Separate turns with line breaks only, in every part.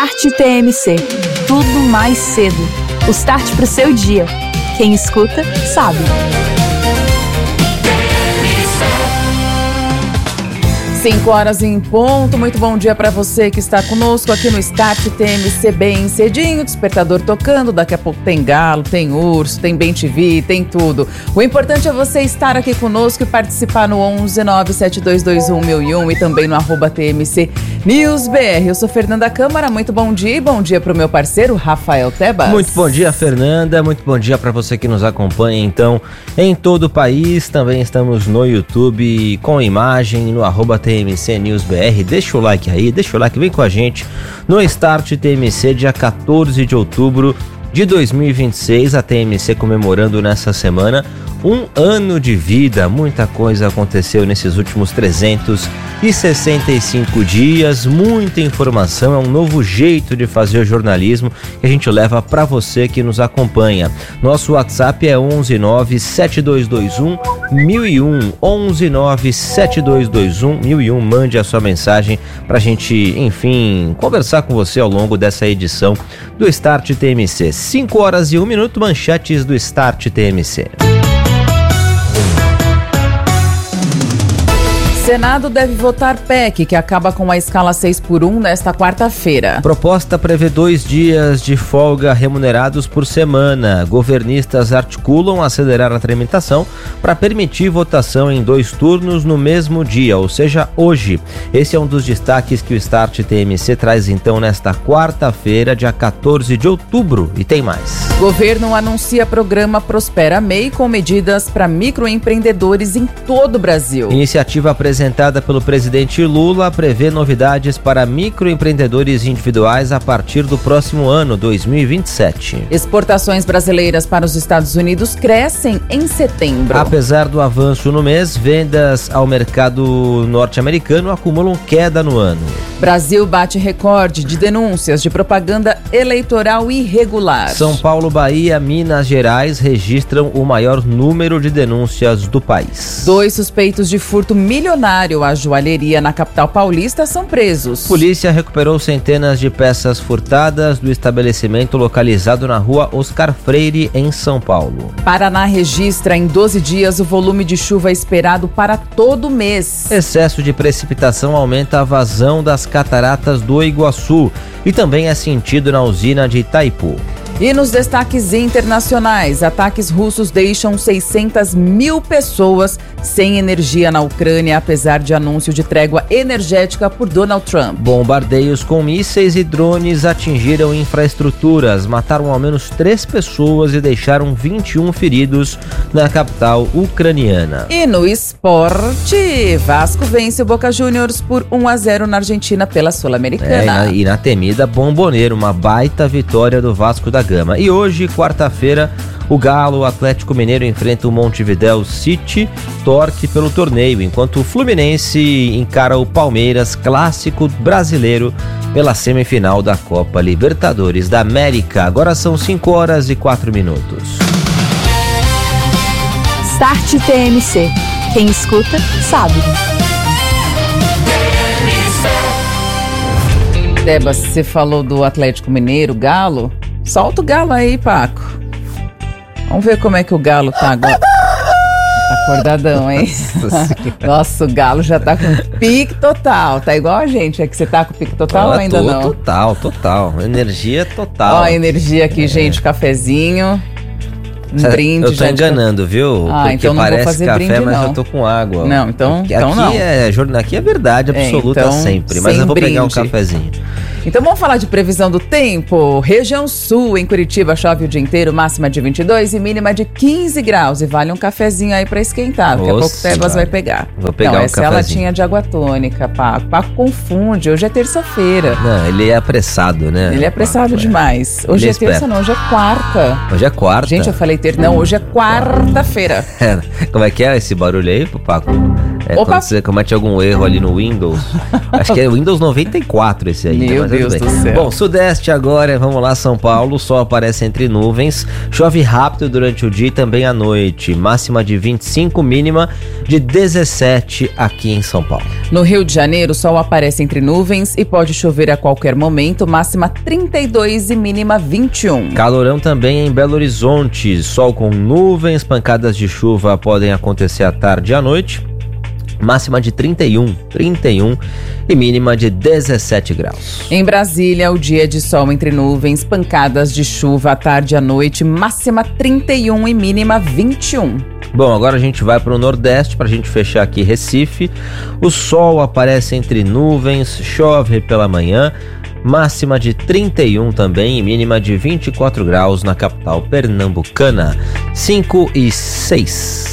Start TMC. Tudo mais cedo. O start pro seu dia. Quem escuta, sabe.
5 horas em ponto, muito bom dia para você que está conosco aqui no Start TMC bem cedinho, despertador tocando, daqui a pouco tem galo, tem urso, tem BemTV, tem tudo. O importante é você estar aqui conosco e participar no 11972211001 e também no @TMC News BR. Eu sou Fernanda Câmara, muito bom dia e bom dia para o meu parceiro Rafael Tebas.
Muito bom dia, Fernanda, muito bom dia para você que nos acompanha então em todo o país, também estamos no YouTube com imagem, no @TMC News BR, deixa o like aí, vem com a gente no Start TMC, dia 14 de outubro de 2026, a TMC comemorando nessa semana 1 ano de vida. Muita coisa aconteceu nesses últimos 365 dias, muita informação, é um novo jeito de fazer o jornalismo que a gente leva para você que nos acompanha. Nosso WhatsApp é 11972211001, 11972211001, mande a sua mensagem pra gente, enfim, conversar com você ao longo dessa edição do Start TMC. 5 horas e 1 minuto, manchetes do Start TMC.
Senado deve votar PEC, que acaba com a escala 6x1 nesta quarta-feira.
Proposta prevê 2 dias de folga remunerados por semana. Governistas articulam acelerar a tramitação para permitir votação em 2 turnos no mesmo dia, ou seja, hoje. Esse é um dos destaques que o Start TMC traz então nesta quarta-feira, dia 14 de outubro. E tem mais.
Governo anuncia programa Prospera MEI com medidas para microempreendedores em todo o Brasil.
Iniciativa apresentada pelo presidente Lula prevê novidades para microempreendedores individuais a partir do próximo ano, 2027.
Exportações brasileiras para os Estados Unidos crescem em setembro.
Apesar do avanço no mês, vendas ao mercado norte-americano acumulam queda no ano.
Brasil bate recorde de denúncias de propaganda eleitoral irregular.
São Paulo, Bahia, Minas Gerais registram o maior número de denúncias do país.
2 suspeitos de furto milionário à joalheria na capital paulista são presos.
Polícia recuperou centenas de peças furtadas do estabelecimento localizado na rua Oscar Freire, em São Paulo.
Paraná registra em 12 dias o volume de chuva esperado para todo mês.
Excesso de precipitação aumenta a vazão das cataratas do Iguaçu e também é sentido na usina de Itaipu.
E nos destaques internacionais, ataques russos deixam 600 mil pessoas sem energia na Ucrânia, apesar de anúncio de trégua energética por Donald Trump.
Bombardeios com mísseis e drones atingiram infraestruturas, mataram ao menos 3 pessoas e deixaram 21 feridos na capital ucraniana.
E no esporte, Vasco vence o Boca Juniors por 1-0 na Argentina pela Sul-Americana.
E na temida Bombonera, uma baita vitória do Vasco da Gama. E hoje, quarta-feira, o Galo, o Atlético Mineiro enfrenta o Montevidéu City, torce pelo torneio, enquanto o Fluminense encara o Palmeiras, clássico brasileiro, pela semifinal da Copa Libertadores da América. Agora são 5 horas e 4 minutos.
Start TMC. Quem escuta, sabe.
Tebas, você falou do Atlético Mineiro, Galo? Solta o Galo aí, Paco. Vamos ver como é que o Galo tá agora. Tá acordadão, hein? Nossa, o Galo já tá com pique total. Tá igual a gente, é que você tá com pique total ou ainda não?
Total. Energia total.
Ó a energia aqui, gente, cafezinho. Um brinde.
Eu tô enganando, viu? Porque
então não
parece
vou fazer
café,
brinde,
mas
não.
eu tô com água.
Não, então não.
Aqui é verdade absoluta
então,
sempre, mas eu vou
brinde.
pegar um cafezinho.
Então vamos falar de previsão do tempo. Região Sul, em Curitiba, chove o dia inteiro, máxima de 22 e mínima de 15 graus. E vale um cafezinho aí pra esquentar, daqui a pouco o Tebas vai pegar.
Vou pegar um
essa
cafezinho.
é a latinha de água tônica, Paco. Paco confunde, hoje é terça-feira.
Não, ele é apressado, né?
Ele é apressado demais. Hoje é terça não, hoje é quarta.
Hoje é quarta.
Gente, eu falei terça, não, hoje é quarta-feira.
Como é que é esse barulho aí, Paco? Quando você comete algum erro ali no Windows. Acho que é Windows 94 esse aí.
Meu Deus do céu.
Bom, Sudeste agora, vamos lá, São Paulo. O sol aparece entre nuvens. Chove rápido durante o dia e também à noite. Máxima de 25, mínima de 17 aqui em São Paulo.
No Rio de Janeiro, o sol aparece entre nuvens e pode chover a qualquer momento. Máxima 32 e mínima 21.
Calorão também em Belo Horizonte. Sol com nuvens, pancadas de chuva podem acontecer à tarde e à noite. Máxima de 31 e mínima de 17 graus.
Em Brasília, o dia de sol entre nuvens, pancadas de chuva à tarde e à noite, máxima 31 e mínima 21.
Bom, agora a gente vai para o Nordeste, para a gente fechar aqui Recife. O sol aparece entre nuvens, chove pela manhã, máxima de 31 também e mínima de 24 graus na capital pernambucana. 5 e 6.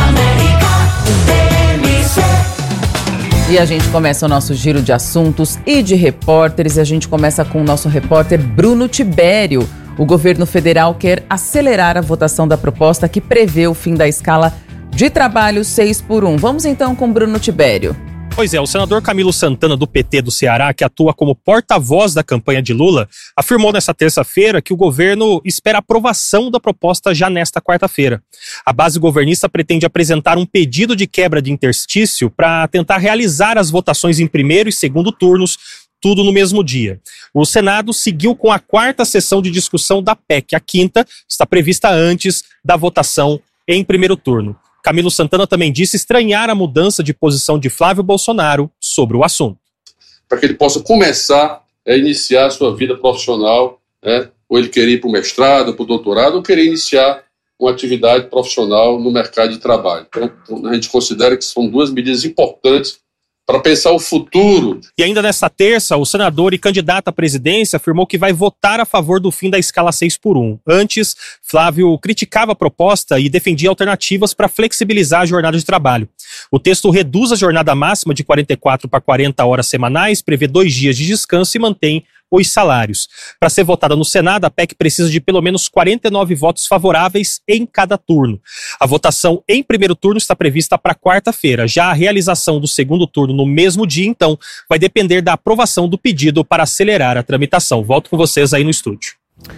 E a gente começa o nosso giro de assuntos e de repórteres. E a gente começa com o nosso repórter Bruno Tibério. O governo federal quer acelerar a votação da proposta que prevê o fim da escala de trabalho 6x1. Vamos então com Bruno Tibério.
Pois é, o senador Camilo Santana, do PT do Ceará, que atua como porta-voz da campanha de Lula, afirmou nesta terça-feira que o governo espera a aprovação da proposta já nesta quarta-feira. A base governista pretende apresentar um pedido de quebra de interstício para tentar realizar as votações em primeiro e segundo turnos, tudo no mesmo dia. O Senado seguiu com a quarta sessão de discussão da PEC. A quinta está prevista antes da votação em primeiro turno. Camilo Santana também disse estranhar a mudança de posição de Flávio Bolsonaro sobre o assunto.
Para que ele possa começar a iniciar a sua vida profissional, ou ele querer ir para o mestrado, para o doutorado, ou querer iniciar uma atividade profissional no mercado de trabalho. Então, a gente considera que são duas medidas importantes para pensar o futuro.
E ainda nesta terça, o senador e candidato à presidência afirmou que vai votar a favor do fim da escala 6x1. Antes, Flávio criticava a proposta e defendia alternativas para flexibilizar a jornada de trabalho. O texto reduz a jornada máxima de 44 para 40 horas semanais, prevê 2 dias de descanso e mantém os salários. Para ser votada no Senado, a PEC precisa de pelo menos 49 votos favoráveis em cada turno. A votação em primeiro turno está prevista para quarta-feira. Já a realização do segundo turno no mesmo dia, então, vai depender da aprovação do pedido para acelerar a tramitação. Volto com vocês aí no estúdio.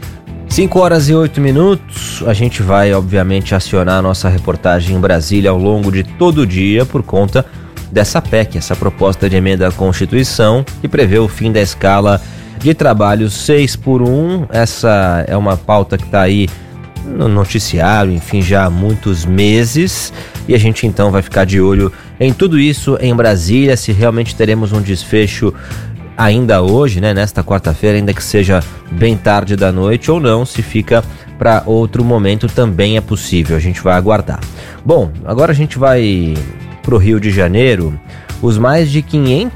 5 horas e 8 minutos. A gente vai, obviamente, acionar a nossa reportagem em Brasília ao longo de todo o dia por conta dessa PEC, essa proposta de emenda à Constituição que prevê o fim da escala de trabalho 6x1. Essa é uma pauta que está aí no noticiário, enfim, já há muitos meses, e a gente então vai ficar de olho em tudo isso em Brasília, se realmente teremos um desfecho ainda hoje, né, nesta quarta-feira, ainda que seja bem tarde da noite, ou não, se fica para outro momento também é possível, a gente vai aguardar. Bom, agora a gente vai para o Rio de Janeiro. Os mais de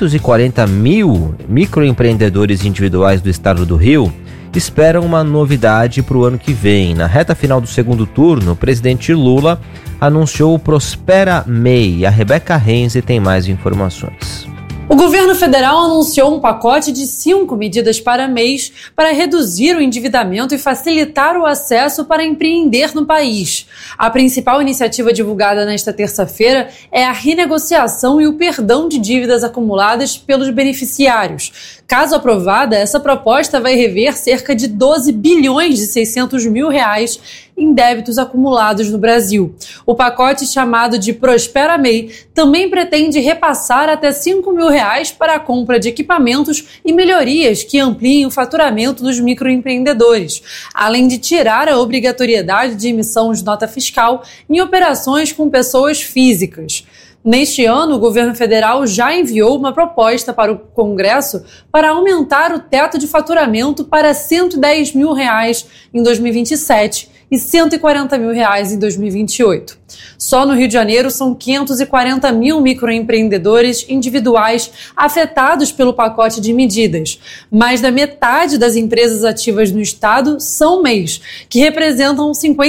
540 mil microempreendedores individuais do estado do Rio esperam uma novidade para o ano que vem. Na reta final do segundo turno, o presidente Lula anunciou o Prospera MEI. A Rebeca Renze tem mais informações.
O governo federal anunciou um pacote de 5 medidas para MEIs para reduzir o endividamento e facilitar o acesso para empreender no país. A principal iniciativa divulgada nesta terça-feira é a renegociação e o perdão de dívidas acumuladas pelos beneficiários. Caso aprovada, essa proposta vai rever cerca de 12 bilhões e 600 mil reais em débitos acumulados no Brasil. O pacote, chamado de Prospera MEI, também pretende repassar até 5 mil reais para a compra de equipamentos e melhorias que ampliem o faturamento dos microempreendedores, além de tirar a obrigatoriedade de emissão de nota fiscal em operações com pessoas físicas. Neste ano, o governo federal já enviou uma proposta para o Congresso para aumentar o teto de faturamento para R$ 110 mil reais em 2027 e R$ 140 mil reais em 2028. Só no Rio de Janeiro são 540 mil microempreendedores individuais afetados pelo pacote de medidas. Mais da metade das empresas ativas no estado são MEIs, que representam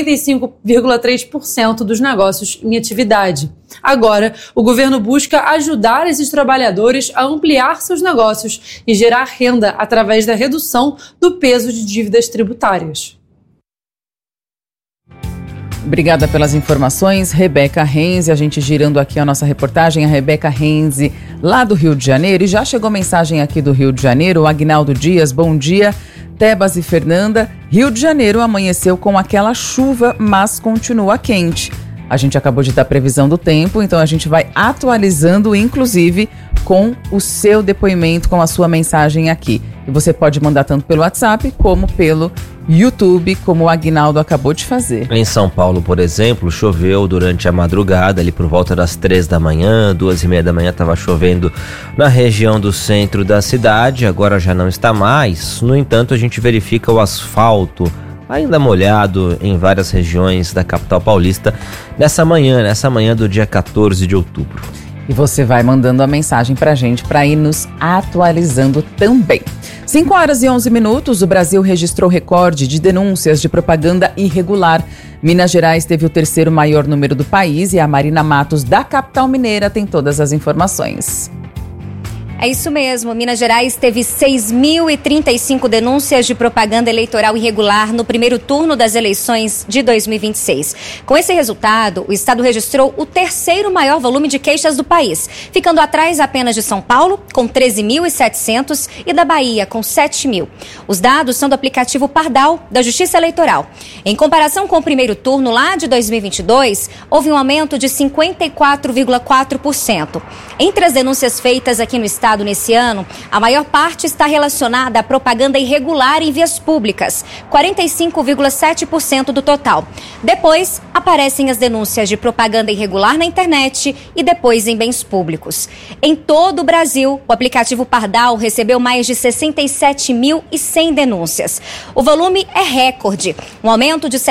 55,3% dos negócios em atividade. Agora, o governo busca ajudar esses trabalhadores a ampliar seus negócios e gerar renda através da redução do peso de dívidas tributárias.
Obrigada pelas informações, Rebeca Renze. A gente girando aqui a nossa reportagem, a Rebeca Renze, lá do Rio de Janeiro. E já chegou mensagem aqui do Rio de Janeiro, o Agnaldo Dias, bom dia. Tebas e Fernanda, Rio de Janeiro amanheceu com aquela chuva, mas continua quente. A gente acabou de dar previsão do tempo, então a gente vai atualizando, inclusive, com o seu depoimento, com a sua mensagem aqui. E você pode mandar tanto pelo WhatsApp como pelo YouTube, como o Agnaldo acabou de fazer.
Em São Paulo, por exemplo, choveu durante a madrugada, ali por volta das 3 da manhã, 2h30 da manhã estava chovendo na região do centro da cidade, agora já não está mais. No entanto, a gente verifica o asfalto ainda molhado em várias regiões da capital paulista nessa manhã do dia 14 de outubro.
E você vai mandando a mensagem pra gente para ir nos atualizando também. 5h11, o Brasil registrou recorde de denúncias de propaganda irregular. Minas Gerais teve o terceiro maior número do país e a Marina Matos, da capital mineira, tem todas as informações.
É isso mesmo, Minas Gerais teve 6.035 denúncias de propaganda eleitoral irregular no primeiro turno das eleições de 2026. Com esse resultado, o estado registrou o terceiro maior volume de queixas do país, ficando atrás apenas de São Paulo, com 13.700, e da Bahia, com 7.000. Os dados são do aplicativo Pardal, da Justiça Eleitoral. Em comparação com o primeiro turno lá de 2022, houve um aumento de 54,4%. Entre as denúncias feitas aqui no estado nesse ano, a maior parte está relacionada à propaganda irregular em vias públicas, 45,7% do total. Depois, aparecem as denúncias de propaganda irregular na internet e depois em bens públicos. Em todo o Brasil, o aplicativo Pardal recebeu mais de 67.100 denúncias. O volume é recorde, um aumento de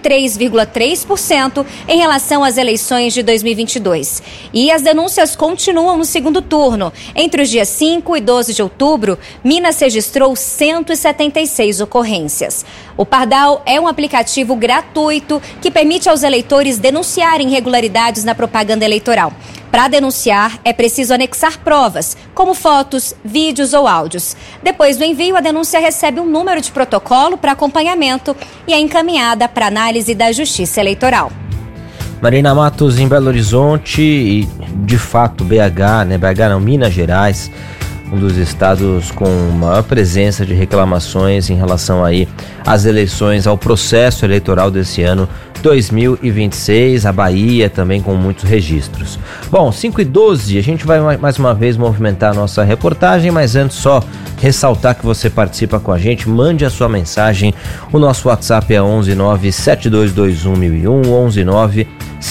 73,3% em relação às eleições de 2022. E as denúncias continuam no segundo turno. Entre os dias 5 e 12 de outubro, Minas registrou 176 ocorrências. O Pardal é um aplicativo gratuito que permite aos eleitores denunciarem irregularidades na propaganda eleitoral. Para denunciar, é preciso anexar provas, como fotos, vídeos ou áudios. Depois do envio, a denúncia recebe um número de protocolo para acompanhamento e é encaminhada para análise da Justiça Eleitoral.
Marina Matos, em Belo Horizonte e, de fato, Minas Gerais, um dos estados com maior presença de reclamações em relação aí às eleições, ao processo eleitoral desse ano 2026, a Bahia também com muitos registros. Bom, 5h12, a gente vai mais uma vez movimentar a nossa reportagem, mas antes só ressaltar que você participa com a gente, mande a sua mensagem, o nosso WhatsApp é 11972211001,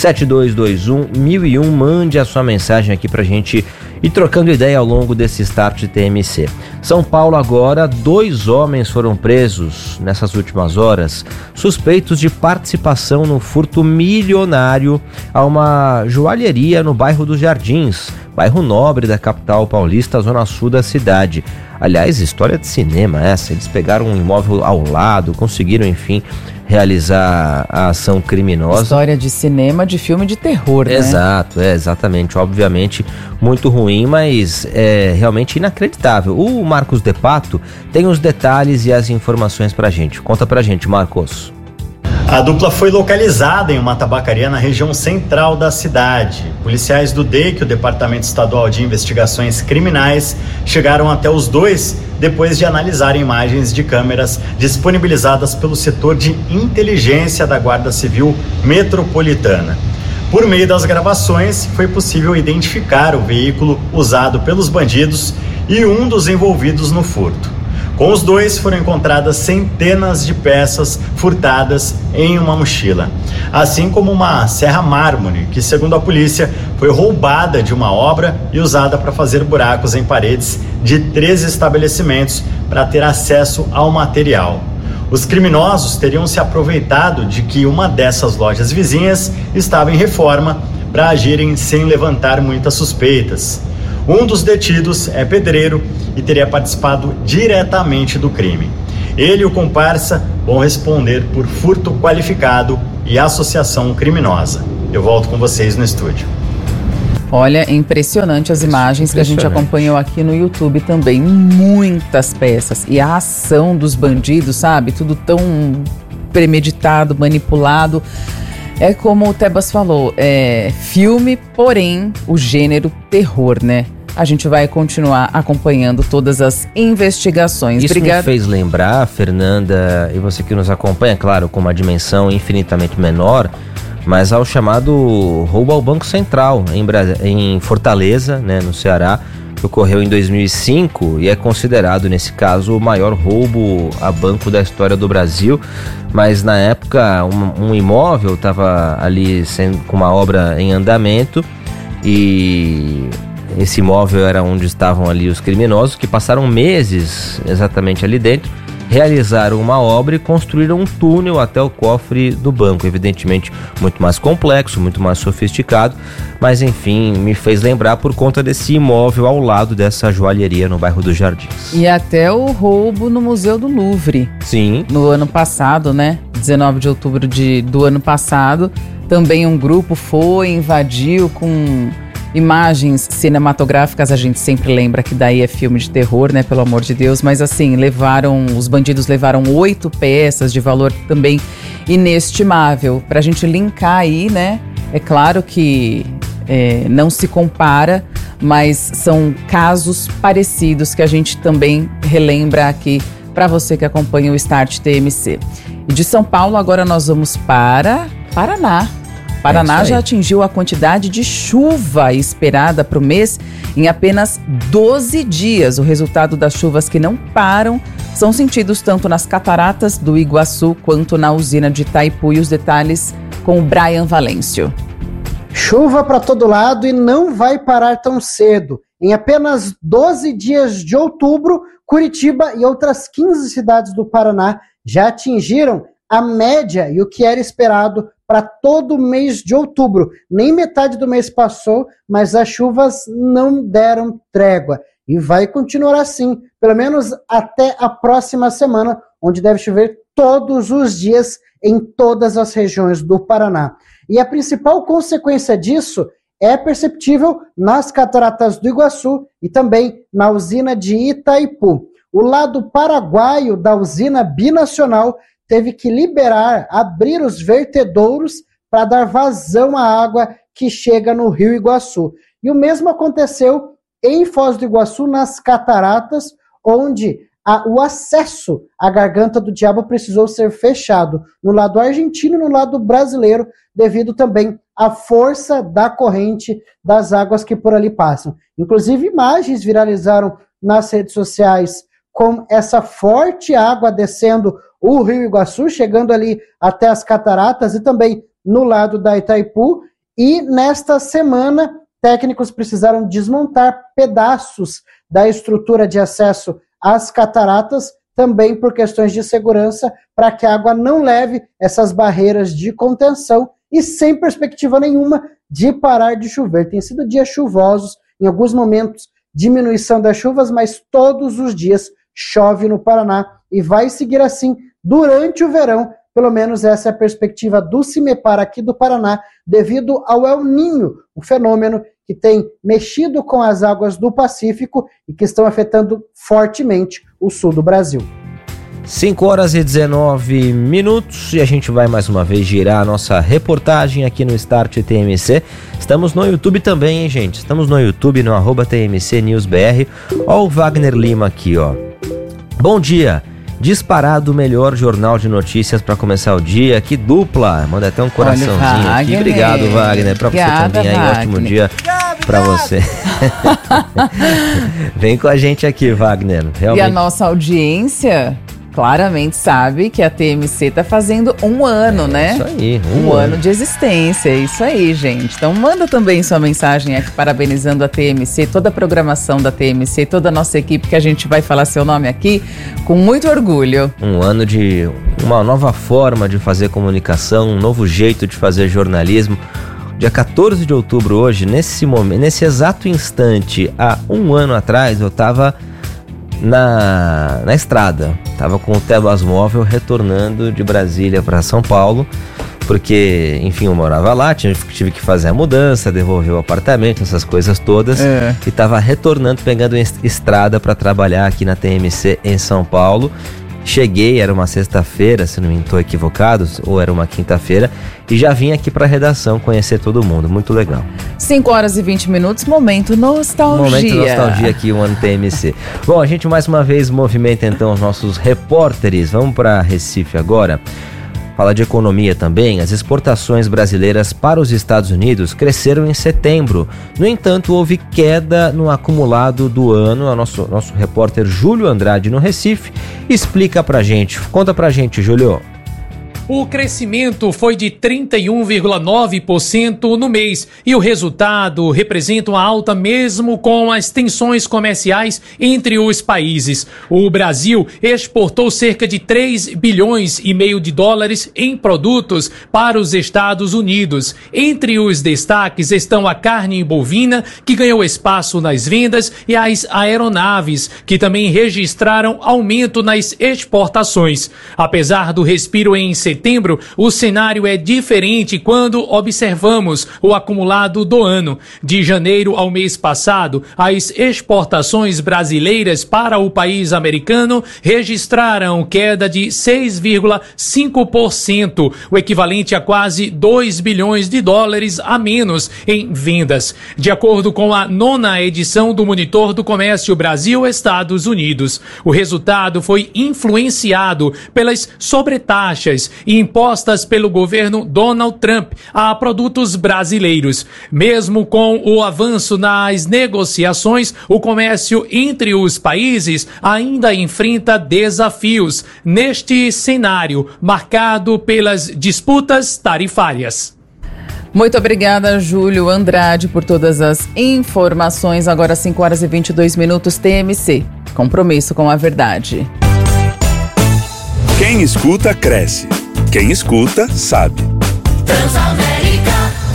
11972211001, mande a sua mensagem aqui pra gente ir trocando ideia ao longo desse Start TMC. São Paulo agora, 2 homens foram presos nessas últimas horas, suspeitos de participação no furto milionário a uma joalheria no bairro dos Jardins, bairro nobre da capital paulista, zona sul da cidade. Aliás, história de cinema essa, eles pegaram um imóvel ao lado, conseguiram, enfim, realizar a ação criminosa.
História de cinema, de filme de terror, né?
Exato, exatamente, obviamente muito ruim, mas é realmente inacreditável. O Marcos De Pato tem os detalhes e as informações pra gente. Conta pra gente, Marcos.
A dupla foi localizada em uma tabacaria na região central da cidade. Policiais do DEIC, o Departamento Estadual de Investigações Criminais, chegaram até os dois depois de analisar imagens de câmeras disponibilizadas pelo setor de inteligência da Guarda Civil Metropolitana. Por meio das gravações, foi possível identificar o veículo usado pelos bandidos e um dos envolvidos no furto. Com os dois foram encontradas centenas de peças furtadas em uma mochila, assim como uma serra mármore, que, segundo a polícia, foi roubada de uma obra e usada para fazer buracos em paredes de 3 estabelecimentos para ter acesso ao material. Os criminosos teriam se aproveitado de que uma dessas lojas vizinhas estava em reforma para agirem sem levantar muitas suspeitas. Um dos detidos é pedreiro e teria participado diretamente do crime. Ele e o comparsa vão responder por furto qualificado e associação criminosa. Eu volto com vocês no estúdio.
Olha, impressionante as imagens que a gente acompanhou aqui no YouTube também. Muitas peças. E a ação dos bandidos, sabe? Tudo tão premeditado, manipulado. É como o Tebas falou, filme, porém o gênero terror, né? A gente vai continuar acompanhando todas as investigações.
Isso me fez lembrar, Fernanda, e você que nos acompanha, claro, com uma dimensão infinitamente menor, mas ao chamado roubo ao Banco Central, em Fortaleza, né, no Ceará, que ocorreu em 2005 e é considerado, nesse caso, o maior roubo a banco da história do Brasil. Mas na época um imóvel estava ali com uma obra em andamento e esse imóvel era onde estavam ali os criminosos, que passaram meses exatamente ali dentro, realizaram uma obra e construíram um túnel até o cofre do banco, evidentemente muito mais complexo, muito mais sofisticado, mas enfim, me fez lembrar por conta desse imóvel ao lado dessa joalheria no bairro dos Jardins.
E até o roubo no Museu do Louvre.
Sim.
No ano passado, né? 19 de outubro do ano passado, também um grupo foi, invadiu com imagens cinematográficas. A gente sempre lembra que daí é filme de terror, né? Pelo amor de Deus. Mas assim, os bandidos levaram 8 peças de valor também inestimável. Pra gente linkar aí, né? É claro que não se compara, mas são casos parecidos que a gente também relembra aqui para você que acompanha o Start TMC. E de São Paulo, agora nós vamos para Paraná. Paraná já atingiu a quantidade de chuva esperada para o mês em apenas 12 dias. O resultado das chuvas que não param são sentidos tanto nas cataratas do Iguaçu quanto na usina de Itaipu. E os detalhes com o Brian Valêncio.
Chuva para todo lado e não vai parar tão cedo. Em apenas 12 dias de outubro, Curitiba e outras 15 cidades do Paraná já atingiram a média e o que era esperado para todo o mês de outubro. Nem metade do mês passou, mas as chuvas não deram trégua. E vai continuar assim, pelo menos até a próxima semana, onde deve chover todos os dias em todas as regiões do Paraná. E a principal consequência disso é perceptível nas cataratas do Iguaçu e também na usina de Itaipu. O lado paraguaio da usina binacional teve que abrir os vertedouros para dar vazão à água que chega no Rio Iguaçu. E o mesmo aconteceu em Foz do Iguaçu, nas cataratas, onde o acesso à Garganta do Diabo precisou ser fechado no lado argentino e no lado brasileiro, devido também à força da corrente das águas que por ali passam. Inclusive, imagens viralizaram nas redes sociais com essa forte água descendo o Rio Iguaçu, chegando ali até as cataratas e também no lado da Itaipu. E nesta semana, técnicos precisaram desmontar pedaços da estrutura de acesso às cataratas, também por questões de segurança, para que a água não leve essas barreiras de contenção e sem perspectiva nenhuma de parar de chover. Tem sido dias chuvosos, em alguns momentos diminuição das chuvas, mas todos os dias chove no Paraná e vai seguir assim durante o verão. Pelo menos essa é a perspectiva do CIMEPAR aqui do Paraná, devido ao El Niño, o fenômeno que tem mexido com as águas do Pacífico e que estão afetando fortemente o sul do Brasil.
5h19 e a gente vai mais uma vez girar a nossa reportagem aqui no Start TMC. Estamos no YouTube também, hein, gente? Estamos no YouTube, no @TMCNewsBR. Ó o Wagner Lima aqui, ó. Bom dia. Disparado o melhor jornal de notícias para começar o dia. Que dupla! Manda até um coraçãozinho aqui. Obrigado, Wagner. Para você também aí, ótimo dia para você. Vem com a gente aqui, Wagner. Realmente.
E a nossa audiência claramente sabe que a TMC tá fazendo um ano, né?
Isso aí.
Um ano de existência. Isso aí, gente. Então manda também sua mensagem aqui parabenizando a TMC, toda a programação da TMC, toda a nossa equipe, que a gente vai falar seu nome aqui com muito orgulho.
Um ano de uma nova forma de fazer comunicação, um novo jeito de fazer jornalismo. Dia 14 de outubro hoje, nesse momento, nesse exato instante, há um ano atrás, eu estava na estrada. Tava com o Tebas Móvel retornando de Brasília para São Paulo, porque, enfim, eu morava lá, tive que fazer a mudança, devolver o apartamento, essas coisas todas, e tava retornando, pegando estrada para trabalhar aqui na TMC em São Paulo. cheguei, era uma sexta-feira, se não estou equivocado, ou era uma quinta-feira, e já vim aqui para a redação conhecer todo mundo, muito legal.
5h20, Momento Nostalgia.
Momento Nostalgia aqui, o ano TMC. Bom, a gente mais uma vez movimenta então os nossos repórteres, vamos para Recife agora. Fala de economia também. As exportações brasileiras para os Estados Unidos cresceram em setembro. No entanto, houve queda no acumulado do ano. O nosso repórter Júlio Andrade no Recife explica pra gente. Conta pra gente, Júlio.
O crescimento foi de 31,9% no mês e o resultado representa uma alta mesmo com as tensões comerciais entre os países. O Brasil exportou cerca de 3 bilhões e meio de dólares em produtos para os Estados Unidos. Entre os destaques estão a carne bovina, que ganhou espaço nas vendas, e as aeronaves, que também registraram aumento nas exportações. Apesar do respiro em setembro, o cenário é diferente quando observamos o acumulado do ano. De janeiro ao mês passado, as exportações brasileiras para o país americano registraram queda de 6,5%, o equivalente a quase 2 bilhões de dólares a menos em vendas, de acordo com a 9ª edição do Monitor do Comércio Brasil-Estados Unidos. O resultado foi influenciado pelas sobretaxas impostas pelo governo Donald Trump a produtos brasileiros. Mesmo com o avanço nas negociações, o comércio entre os países ainda enfrenta desafios neste cenário marcado pelas disputas tarifárias.
Muito obrigada, Júlio Andrade, por todas as informações. Agora 5h22, TMC. Compromisso com a verdade.
Quem escuta, cresce. Quem escuta, sabe.
Transamérica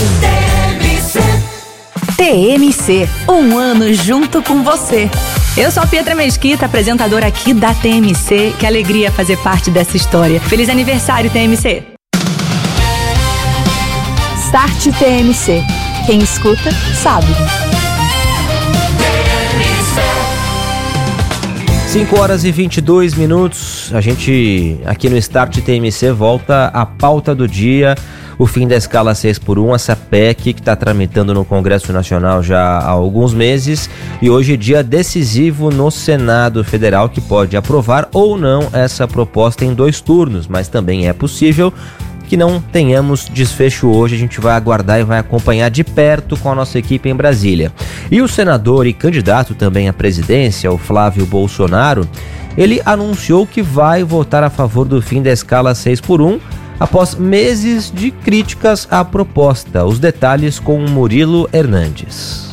TMC, um ano junto com você. Eu sou a Pietra Mesquita, apresentadora aqui da TMC. Que alegria fazer parte dessa história. Feliz aniversário, TMC. Start TMC. Quem escuta, sabe.
5h22. A gente aqui no Start TMC volta à pauta do dia, o fim da escala 6x1, essa PEC que está tramitando no Congresso Nacional já há alguns meses, e hoje é dia decisivo no Senado Federal, que pode aprovar ou não essa proposta em 2 turnos, mas também é possível que não tenhamos desfecho hoje. A gente vai aguardar e vai acompanhar de perto com a nossa equipe em Brasília. E o senador e candidato também à presidência, o Flávio Bolsonaro, ele anunciou que vai votar a favor do fim da escala 6x1 após meses de críticas à proposta. Os detalhes com Murilo Hernandes.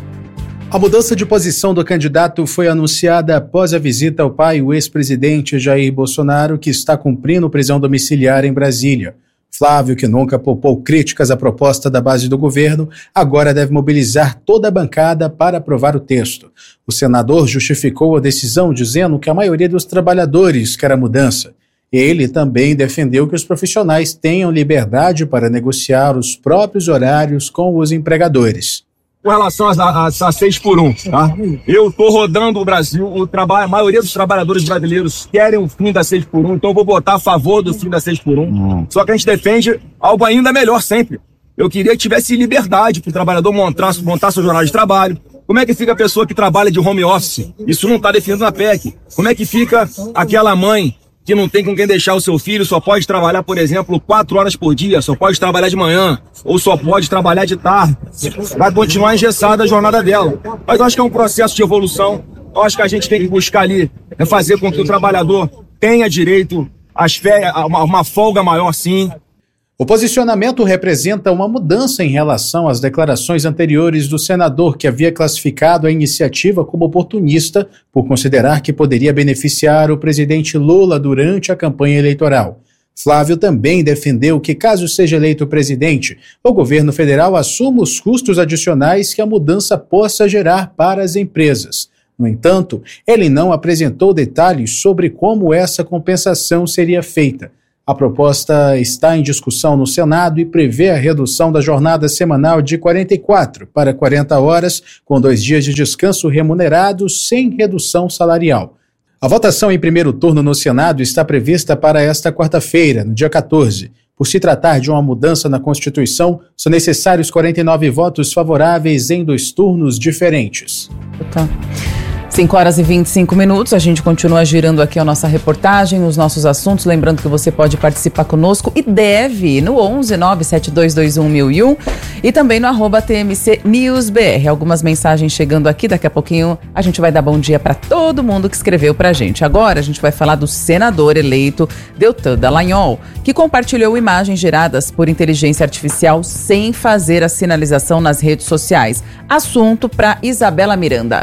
A mudança de posição do candidato foi anunciada após a visita ao pai, o ex-presidente Jair Bolsonaro, que está cumprindo prisão domiciliar em Brasília. Flávio, que nunca poupou críticas à proposta da base do governo, agora deve mobilizar toda a bancada para aprovar o texto. O senador justificou a decisão dizendo que a maioria dos trabalhadores quer a mudança. Ele também defendeu que os profissionais tenham liberdade para negociar os próprios horários com os empregadores.
Com relação a 6x1, tá? Eu estou rodando o Brasil, a maioria dos trabalhadores brasileiros querem o fim da 6x1, então eu vou votar a favor do fim da 6x1. Só que a gente defende algo ainda melhor sempre. Eu queria que tivesse liberdade para o trabalhador montar sua jornada de trabalho. Como é que fica a pessoa que trabalha de home office? Isso não está definido na PEC. Como é que fica aquela mãe que não tem com quem deixar o seu filho, só pode trabalhar, por exemplo, 4 horas por dia, só pode trabalhar de manhã, ou só pode trabalhar de tarde? Vai continuar engessada a jornada dela. Mas eu acho que é um processo de evolução. Eu acho que a gente tem que buscar ali fazer com que o trabalhador tenha direito a uma folga maior, sim.
O posicionamento representa uma mudança em relação às declarações anteriores do senador, que havia classificado a iniciativa como oportunista por considerar que poderia beneficiar o presidente Lula durante a campanha eleitoral. Flávio também defendeu que, caso seja eleito presidente, o governo federal assuma os custos adicionais que a mudança possa gerar para as empresas. No entanto, ele não apresentou detalhes sobre como essa compensação seria feita. A proposta está em discussão no Senado e prevê a redução da jornada semanal de 44 para 40 horas, com 2 dias de descanso remunerado sem redução salarial. A votação em primeiro turno no Senado está prevista para esta quarta-feira, no dia 14. Por se tratar de uma mudança na Constituição, são necessários 49 votos favoráveis em 2 turnos diferentes.
Tá. 5h25, a gente continua girando aqui a nossa reportagem, os nossos assuntos, lembrando que você pode participar conosco e deve no 11 97221 1001 e também no @TMC NewsBR. Algumas mensagens chegando aqui, daqui a pouquinho a gente vai dar bom dia para todo mundo que escreveu pra gente. Agora a gente vai falar do senador eleito Deltan Dallagnol, que compartilhou imagens geradas por inteligência artificial sem fazer a sinalização nas redes sociais. Assunto para Isabela Miranda.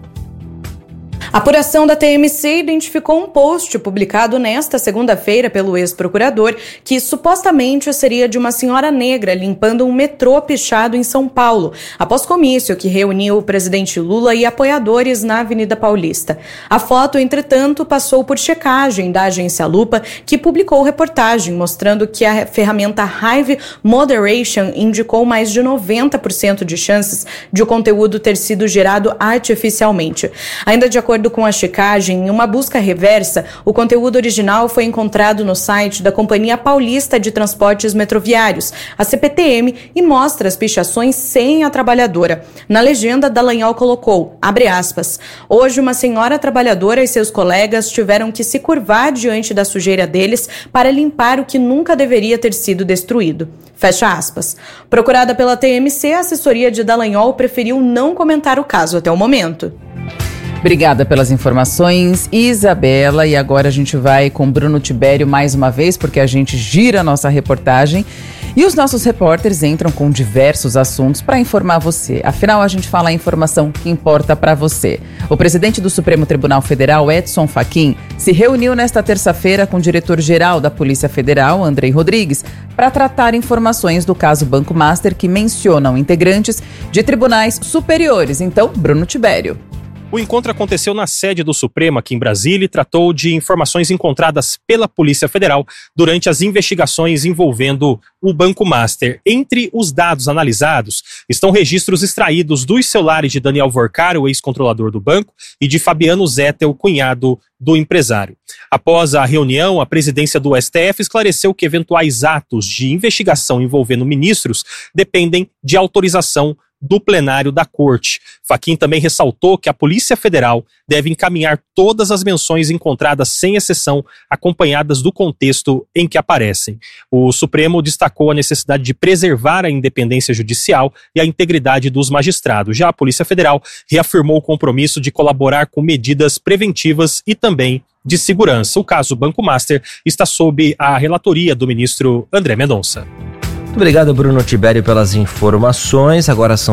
A apuração da TMC identificou um post publicado nesta segunda-feira pelo ex-procurador que supostamente seria de uma senhora negra limpando um metrô pichado em São Paulo, após comício que reuniu o presidente Lula e apoiadores na Avenida Paulista. A foto, entretanto, passou por checagem da agência Lupa, que publicou reportagem mostrando que a ferramenta Hive Moderation indicou mais de 90% de chances de o conteúdo ter sido gerado artificialmente. Ainda de acordo com a checagem, em uma busca reversa, o conteúdo original foi encontrado no site da Companhia Paulista de Transportes Metroviários, a CPTM, e mostra as pichações sem a trabalhadora. Na legenda, Dallagnol colocou, abre aspas, hoje uma senhora trabalhadora e seus colegas tiveram que se curvar diante da sujeira deles para limpar o que nunca deveria ter sido destruído. Fecha aspas. Procurada pela TMC, a assessoria de Dallagnol preferiu não comentar o caso até o momento.
Obrigada pelas informações, Isabela. E agora a gente vai com Bruno Tibério mais uma vez, porque a gente gira a nossa reportagem e os nossos repórteres entram com diversos assuntos para informar você. Afinal, a gente fala a informação que importa para você. O presidente do Supremo Tribunal Federal, Edson Fachin, se reuniu nesta terça-feira com o diretor-geral da Polícia Federal, Andrei Rodrigues, para tratar informações do caso Banco Master que mencionam integrantes de tribunais superiores. Então, Bruno Tibério.
O encontro aconteceu na sede do Supremo, aqui em Brasília, e tratou de informações encontradas pela Polícia Federal durante as investigações envolvendo o Banco Master. Entre os dados analisados estão registros extraídos dos celulares de Daniel Vorcar, o ex-controlador do banco, e de Fabiano Zettel, cunhado do empresário. Após a reunião, a presidência do STF esclareceu que eventuais atos de investigação envolvendo ministros dependem de autorização do plenário da Corte. Fachin também ressaltou que a Polícia Federal deve encaminhar todas as menções encontradas sem exceção, acompanhadas do contexto em que aparecem. O Supremo destacou a necessidade de preservar a independência judicial e a integridade dos magistrados. Já a Polícia Federal reafirmou o compromisso de colaborar com medidas preventivas e também de segurança. O caso Banco Master está sob a relatoria do ministro André Mendonça.
Muito obrigado, Bruno Tibério, pelas informações. Agora são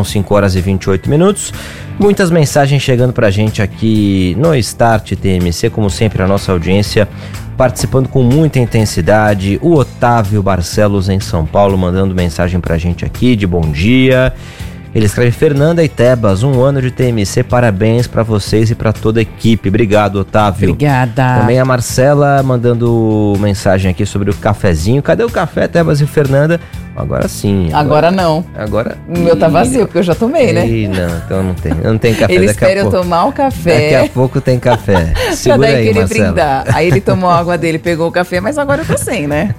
5h28. Muitas mensagens chegando pra gente aqui no Start TMC, como sempre a nossa audiência participando com muita intensidade. O Otávio Barcelos em São Paulo mandando mensagem pra gente aqui de bom dia. Ele escreve: Fernanda e Tebas, 1 ano de TMC, parabéns pra vocês e pra toda a equipe. Obrigado, Otávio.
Obrigada.
Também a Marcela mandando mensagem aqui sobre o cafezinho. Cadê o café, Tebas e Fernanda? Agora sim.
Agora não.
Agora.
O meu tá vazio, porque eu já tomei, né?
Não, então não tem. Não tem café.
Ele espera eu tomar o café.
Daqui a pouco tem café. Segura aí, Marcela.
Brindar. Aí ele tomou a água dele, pegou o café, mas agora eu tô sem, né?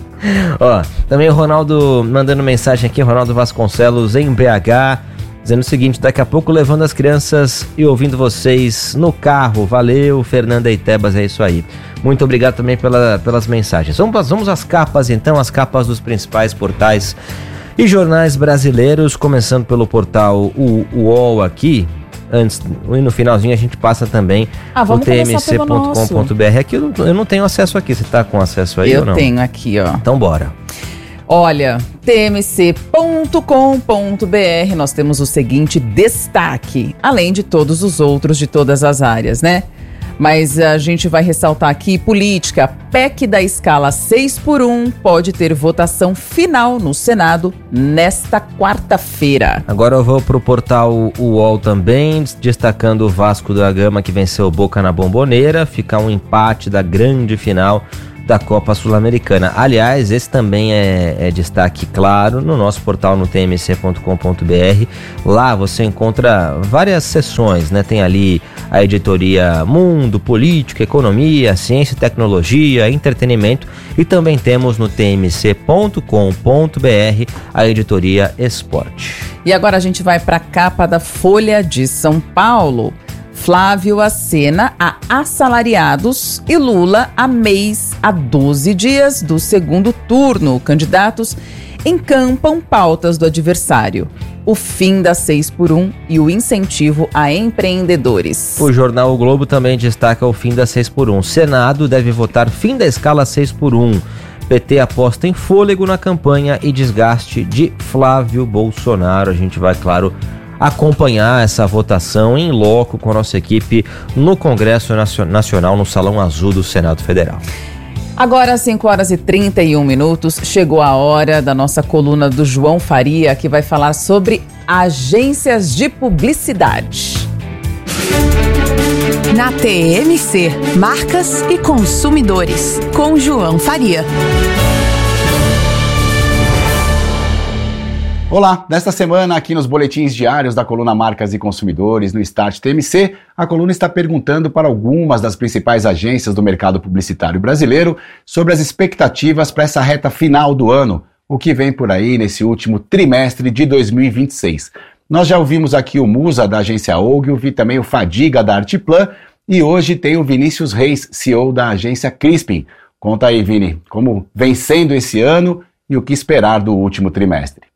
Ó, também o Ronaldo mandando mensagem aqui, Ronaldo Vasconcelos em BH, dizendo o seguinte: daqui a pouco levando as crianças e ouvindo vocês no carro. Valeu, Fernanda e Tebas, é isso aí. Muito obrigado também pelas mensagens. Vamos às capas então, as capas dos principais portais e jornais brasileiros, começando pelo portal UOL aqui. Antes, e no finalzinho a gente passa também o tmc.com.br. Aqui eu não tenho acesso aqui. Você tá com acesso aí ou não?
Eu tenho aqui, ó.
Então bora.
Olha, tmc.com.br, nós temos o seguinte destaque, além de todos os outros de todas as áreas, né? Mas a gente vai ressaltar aqui: política, PEC da escala 6x1 pode ter votação final no Senado nesta quarta-feira.
Agora eu vou pro portal UOL também, destacando o Vasco da Gama, que venceu o Boca na Bomboneira. Fica um empate da grande final da Copa Sul-Americana. Aliás, esse também é destaque, claro, no nosso portal no tmc.com.br. Lá você encontra várias seções, né? Tem ali a editoria Mundo, Política, Economia, Ciência e Tecnologia, Entretenimento, e também temos no tmc.com.br a editoria Esporte.
E agora a gente vai para a capa da Folha de São Paulo. Flávio acena a assalariados e Lula a mês a 12 dias do segundo turno. Candidatos encampam pautas do adversário. O fim da 6x1 e o incentivo a empreendedores.
O jornal O Globo também destaca o fim da 6x1. Senado deve votar fim da escala 6x1. PT aposta em fôlego na campanha e desgaste de Flávio Bolsonaro. A gente vai, claro, acompanhar essa votação em loco com a nossa equipe no Congresso Nacional, no Salão Azul do Senado Federal.
Agora, às 5h31, chegou a hora da nossa coluna do João Faria, que vai falar sobre agências de publicidade.
Na TMC, Marcas e Consumidores, com João Faria.
Olá, nesta semana aqui nos boletins diários da coluna Marcas e Consumidores no Start TMC, a coluna está perguntando para algumas das principais agências do mercado publicitário brasileiro sobre as expectativas para essa reta final do ano, o que vem por aí nesse último trimestre de 2026. Nós já ouvimos aqui o Musa da agência Ogilvy, também o Fadiga da Artplan, e hoje tem o Vinícius Reis, CEO da agência Crispin. Conta aí, Vini, como vem sendo esse ano e o que esperar do último trimestre.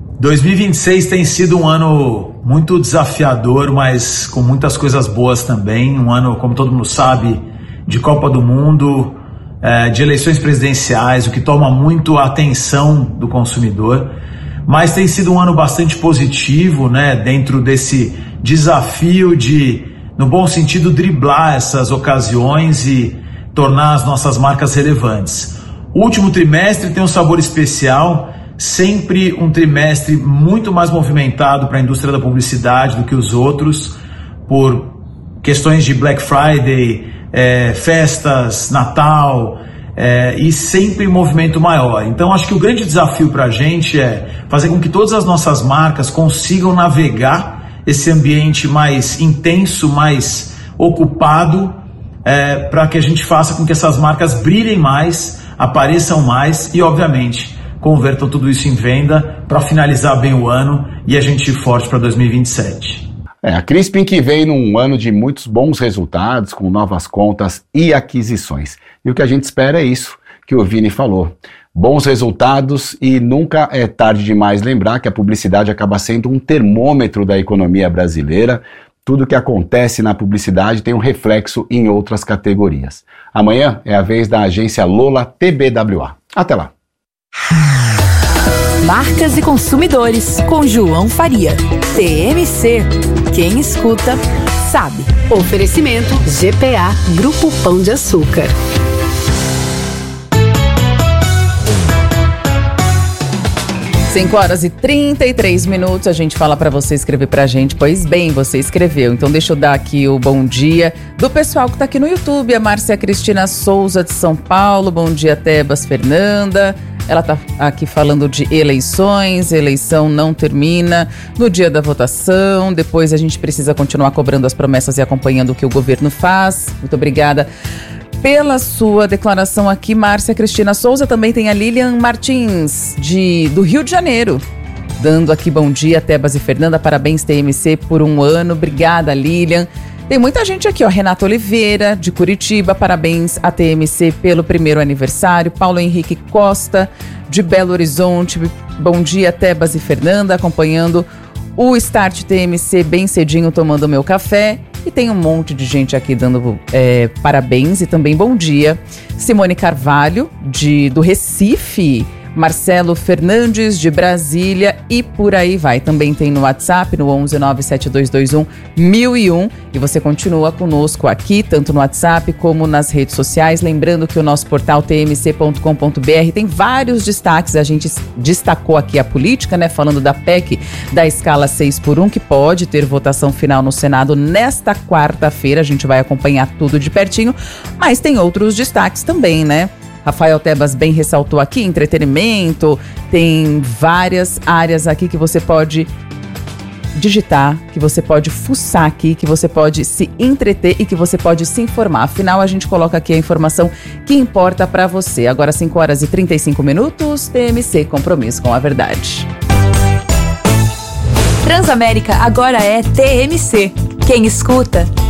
2026 tem sido um ano muito desafiador, mas com muitas coisas boas também. Um ano, como todo mundo sabe, de Copa do Mundo, de eleições presidenciais, o que toma muito a atenção do consumidor. Mas tem sido um ano bastante positivo, né, dentro desse desafio de, no bom sentido, driblar essas ocasiões e tornar as nossas marcas relevantes. O último trimestre tem um sabor especial, sempre um trimestre muito mais movimentado para a indústria da publicidade do que os outros, por questões de Black Friday, festas, Natal, e sempre um movimento maior. Então acho que o grande desafio para a gente é fazer com que todas as nossas marcas consigam navegar esse ambiente mais intenso, mais ocupado, para que a gente faça com que essas marcas brilhem mais, apareçam mais e, obviamente, convertam tudo isso em venda para finalizar bem o ano e a gente ir forte para 2027.
A Crispin que veio num ano de muitos bons resultados, com novas contas e aquisições. E o que a gente espera é isso que o Vini falou. Bons resultados, e nunca é tarde demais lembrar que a publicidade acaba sendo um termômetro da economia brasileira. Tudo que acontece na publicidade tem um reflexo em outras categorias. Amanhã é a vez da agência Lola TBWA. Até lá!
Marcas e Consumidores, com João Faria. TMC. Quem escuta, sabe. Oferecimento GPA, Grupo Pão de Açúcar.
Cinco horas e 33 minutos, a gente fala para você escrever pra gente. Pois bem, você escreveu. Então deixa eu dar aqui o bom dia do pessoal que tá aqui no YouTube. A Márcia Cristina Souza de São Paulo. Bom dia, Tebas Fernanda. Ela tá aqui falando de eleições, eleição não termina no dia da votação, depois a gente precisa continuar cobrando as promessas e acompanhando o que o governo faz. Muito obrigada pela sua declaração aqui, Márcia Cristina Souza. Também tem a Lilian Martins, do Rio de Janeiro, dando aqui bom dia, Tebas e Fernanda, parabéns TMC por um ano. Obrigada, Lilian. Tem muita gente aqui, ó. Renata Oliveira, de Curitiba, parabéns a TMC pelo primeiro aniversário. Paulo Henrique Costa, de Belo Horizonte, bom dia, Tebas e Fernanda, acompanhando o Start TMC bem cedinho, tomando meu café. E tem um monte de gente aqui dando parabéns e também bom dia. Simone Carvalho, do Recife. Marcelo Fernandes, de Brasília, e por aí vai. Também tem no WhatsApp, no 11972211001, e você continua conosco aqui, tanto no WhatsApp como nas redes sociais. Lembrando que o nosso portal tmc.com.br tem vários destaques. A gente destacou aqui a política, né, falando da PEC da escala 6x1, que pode ter votação final no Senado nesta quarta-feira. A gente vai acompanhar tudo de pertinho, mas tem outros destaques também, né? Rafael Tebas bem ressaltou aqui, entretenimento, tem várias áreas aqui que você pode digitar, que você pode fuçar aqui, que você pode se entreter e que você pode se informar. Afinal, a gente coloca aqui a informação que importa para você. Agora 5h35, TMC, compromisso com a verdade.
Transamérica agora é TMC. Quem escuta,